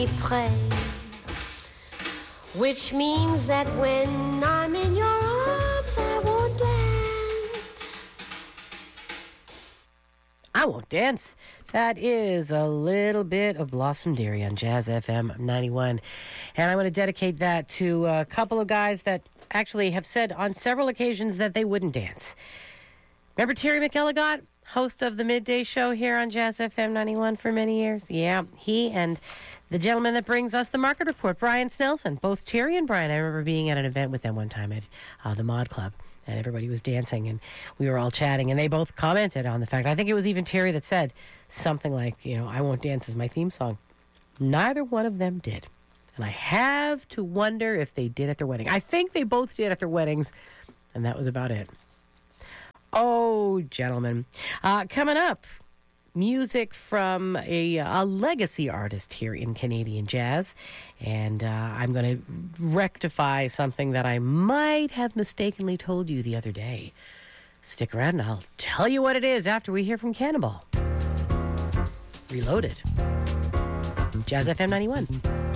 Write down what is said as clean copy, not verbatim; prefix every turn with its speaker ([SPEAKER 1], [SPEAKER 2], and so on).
[SPEAKER 1] Près, which means that when I'm in your arms, I won't dance.
[SPEAKER 2] I won't dance. That is a little bit of Blossom Dearie on Jazz FM 91. And I'm going to dedicate that to a couple of guys that actually have said on several occasions that they wouldn't dance. Remember Terry McElligott, host of the Midday Show here on Jazz FM 91 for many years? Yeah, he and the gentleman that brings us the Market Report, Brian Snelson. Both Terry and Brian, I remember being at an event with them one time at the Mod Club. And everybody was dancing, and we were all chatting, and they both commented on the fact. I think it was even Terry that said something like, I Won't Dance is my theme song. Neither one of them did. And I have to wonder if they did at their wedding. I think they both did at their weddings, and that was about it. Oh, gentlemen. Coming up, music from a legacy artist here in Canadian jazz. And I'm going to rectify something that I might have mistakenly told you the other day. Stick around and I'll tell you what it is after we hear from Cannonball. Reloaded. Jazz FM 91.